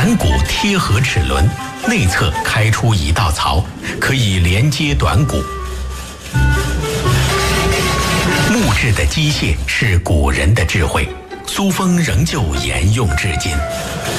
盘骨贴合齿轮，内侧开出一道槽，可以连接短骨。木质的机械是古人的智慧，苏风仍旧沿用至今。